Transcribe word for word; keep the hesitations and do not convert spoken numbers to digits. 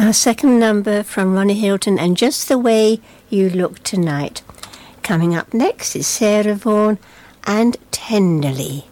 Our second number from Ronnie Hilton, and Just the Way You Look Tonight. Coming up next is Sarah Vaughan and Tenderly.